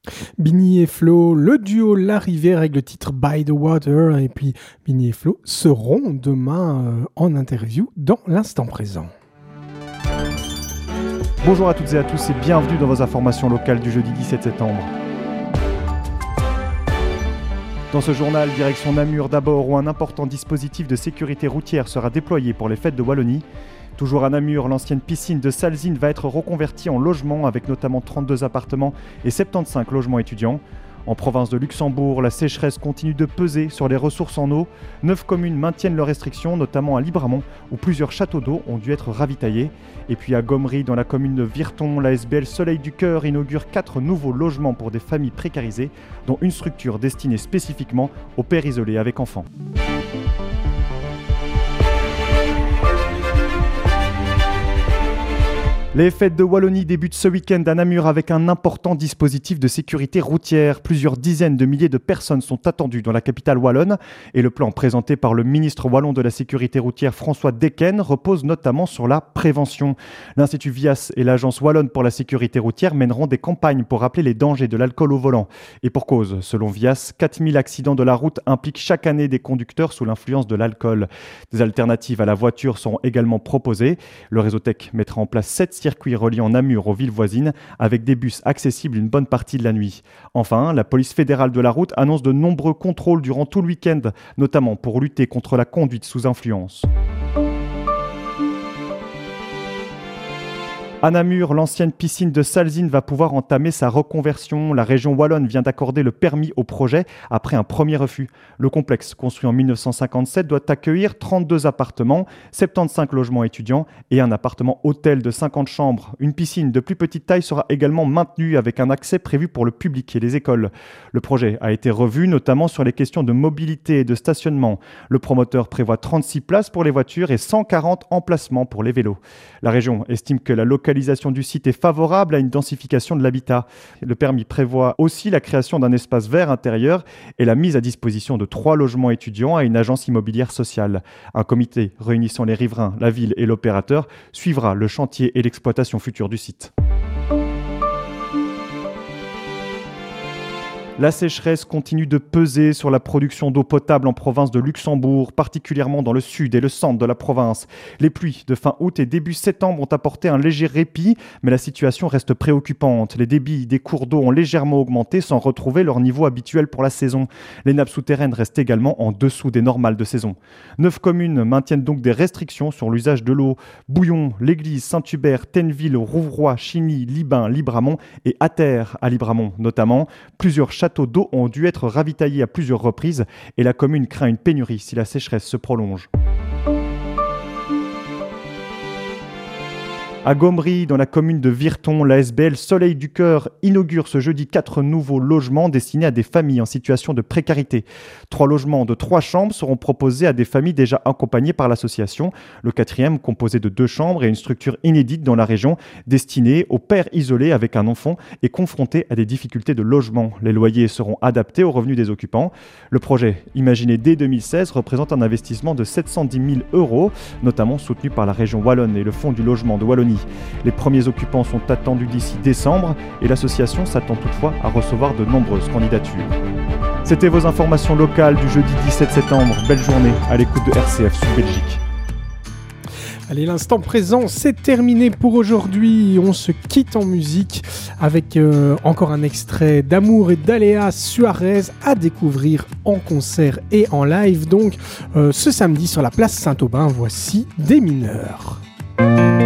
Binny et Flo, le duo L'Arrivée avec le titre By the Water. Et puis Binny et Flo seront demain en interview dans l'instant présent. Bonjour à toutes et à tous et bienvenue dans vos informations locales du jeudi 17 septembre. Dans ce journal, direction Namur d'abord, où un important dispositif de sécurité routière sera déployé pour les fêtes de Wallonie. Toujours à Namur, l'ancienne piscine de Salzine va être reconvertie en logement avec notamment 32 appartements et 75 logements étudiants. En province de Luxembourg, la sécheresse continue de peser sur les ressources en eau. 9 communes maintiennent leurs restrictions, notamment à Libramont, où plusieurs châteaux d'eau ont dû être ravitaillés. Et puis à Gomery, dans la commune de Virton, la SBL Soleil du Cœur inaugure 4 nouveaux logements pour des familles précarisées, dont une structure destinée spécifiquement aux pères isolés avec enfants. Les fêtes de Wallonie débutent ce week-end à Namur avec un important dispositif de sécurité routière. Plusieurs dizaines de milliers de personnes sont attendues dans la capitale wallonne et le plan présenté par le ministre wallon de la sécurité routière François Decken repose notamment sur la prévention. L'Institut Vias et l'Agence wallonne pour la sécurité routière mèneront des campagnes pour rappeler les dangers de l'alcool au volant. Et pour cause, selon Vias, 4000 accidents de la route impliquent chaque année des conducteurs sous l'influence de l'alcool. Des alternatives à la voiture seront également proposées. Le réseau Tech mettra en place 7 circuits reliant Namur aux villes voisines avec des bus accessibles une bonne partie de la nuit. Enfin, la police fédérale de la route annonce de nombreux contrôles durant tout le week-end, notamment pour lutter contre la conduite sous influence. À Namur, l'ancienne piscine de Salzine va pouvoir entamer sa reconversion. La région wallonne vient d'accorder le permis au projet après un premier refus. Le complexe, construit en 1957, doit accueillir 32 appartements, 75 logements étudiants et un appartement hôtel de 50 chambres. Une piscine de plus petite taille sera également maintenue avec un accès prévu pour le public et les écoles. Le projet a été revu, notamment sur les questions de mobilité et de stationnement. Le promoteur prévoit 36 places pour les voitures et 140 emplacements pour les vélos. La région estime que la localisation du site est favorable à une densification de l'habitat. Le permis prévoit aussi la création d'un espace vert intérieur et la mise à disposition de 3 logements étudiants à une agence immobilière sociale. Un comité réunissant les riverains, la ville et l'opérateur suivra le chantier et l'exploitation future du site. La sécheresse continue de peser sur la production d'eau potable en province de Luxembourg, particulièrement dans le sud et le centre de la province. Les pluies de fin août et début septembre ont apporté un léger répit, mais la situation reste préoccupante. Les débits des cours d'eau ont légèrement augmenté sans retrouver leur niveau habituel pour la saison. Les nappes souterraines restent également en dessous des normales de saison. 9 communes maintiennent donc des restrictions sur l'usage de l'eau. Bouillon, l'Église, Saint-Hubert, Tenneville, Rouvroy, Chigny, Libin, Libramont et Attert à Libramont notamment. Plusieurs châteaux d'eau ont dû être ravitaillés à plusieurs reprises et la commune craint une pénurie si la sécheresse se prolonge. À Gomery, dans la commune de Virton, la SBL Soleil du Cœur inaugure ce jeudi 4 nouveaux logements destinés à des familles en situation de précarité. 3 logements de 3 chambres seront proposés à des familles déjà accompagnées par l'association. Le 4e, composé de 2 chambres et une structure inédite dans la région, destinée aux pères isolés avec un enfant et confrontés à des difficultés de logement. Les loyers seront adaptés aux revenus des occupants. Le projet, imaginé dès 2016, représente un investissement de 710 000 €, notamment soutenu par la région wallonne et le Fonds du logement de Wallonie. Les premiers occupants sont attendus d'ici décembre et l'association s'attend toutefois à recevoir de nombreuses candidatures. C'était vos informations locales du jeudi 17 septembre. Belle journée à l'écoute de RCF Sud Belgique. Allez, l'instant présent, c'est terminé pour aujourd'hui. On se quitte en musique avec encore un extrait d'Amour et d'Aléa Suarez à découvrir en concert et en live. Donc, ce samedi sur la place Saint-Aubin, voici Des Mineurs.